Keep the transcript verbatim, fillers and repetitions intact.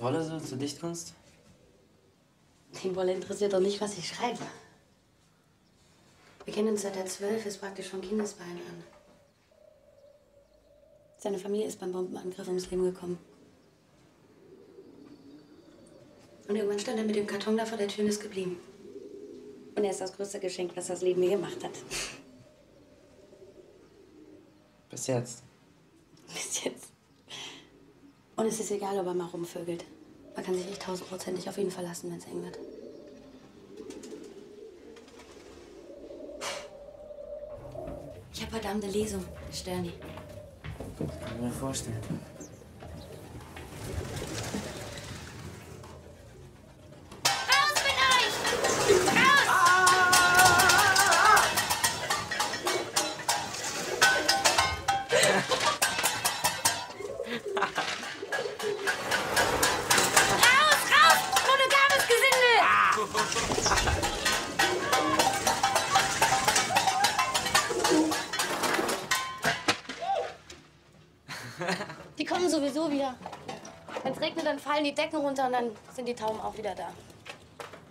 Wolle so zur Dichtkunst? Die Wolle interessiert doch nicht, was ich schreibe. Wir kennen uns seit er zwölf ist, praktisch von Kindesbeinen an. Seine Familie ist beim Bombenangriff ums Leben gekommen. Und irgendwann stand er mit dem Karton da vor der Tür und ist geblieben. Und er ist das größte Geschenk, was das Leben mir gemacht hat. Bis jetzt. Bis jetzt. Und es ist egal, ob er mal rumvögelt. Man kann sich nicht tausendprozentig auf ihn verlassen, wenn es eng wird. Ich habe heute Abend eine Lesung, Sterni. Kann ich mir vorstellen. Raus mit euch! Raus! Raus, raus! Monogames Gesindel! Die kommen sowieso wieder. Wenn es regnet, dann fallen die Decken runter und dann sind die Tauben auch wieder da.